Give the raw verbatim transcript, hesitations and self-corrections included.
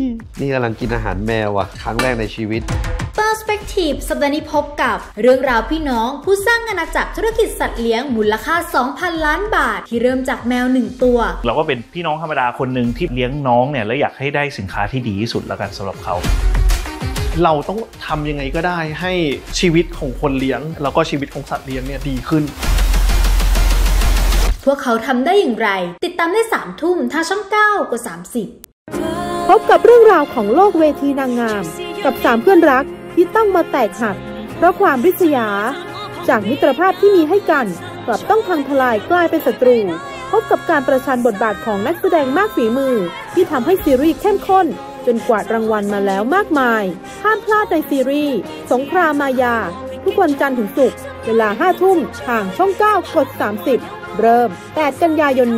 นี่กำลังกินอาหารแมวอ่ะครั้งแรกในชีวิต Perspective สัปดาห์นี้พบกับเรื่องราวพี่น้องผู้สร้างอาณาจักรธุรกิจสัตว์เลี้ยงมูลค่า สองพัน ล้านบาทที่เริ่มจากแมวหนึ่งตัวเราก็เป็นพี่น้องธรรมดาคนหนึ่งที่เลี้ยงน้องเนี่ยและอยากให้ได้สินค้าที่ดีที่สุดแล้วกันสำหรับเขาเราต้องทำยังไงก็ได้ให้ชีวิตของคนเลี้ยงแล้วก็ชีวิตของสัตว์เลี้ยงเนี่ยดีขึ้นพวกเขาทำได้อย่างไรติดตามได้สามทุ่มทางช่องเก้ากดสามสิบพบกับเรื่องราวของโลกเวทีนางงามกับสามเพื่อนรักที่ต้องมาแตกหักเพราะความริษยาจากมิตรภาพที่มีให้กันกลับต้องพังทลายกลายเป็นศัตรูพบกับการประชันบทบาทของนักแสดงมากฝีมือที่ทำให้ซีรีส์เข้มข้นจนกวาดรางวัลมาแล้วมากมายห้ามพลาดในซีรีส์สงครามมายาทุกวันจันทร์ถึงศุกร์เวลาห้าทุ่มทางช่องเก้ากดสามสิบเริ่มแปดกันยายน